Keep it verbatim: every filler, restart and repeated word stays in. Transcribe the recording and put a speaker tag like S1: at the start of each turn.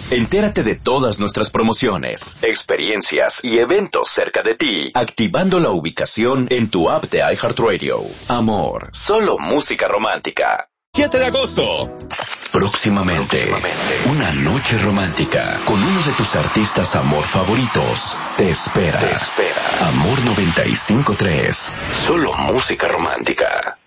S1: Entérate de todas nuestras promociones, experiencias y eventos cerca de ti, activando la ubicación en tu app de iHeartRadio. Amor, solo música romántica.
S2: siete de agosto.
S1: Próximamente, Próximamente, una noche romántica con uno de tus artistas amor favoritos. Te espera. Te espera. Amor noventa y cinco punto tres. Solo música romántica.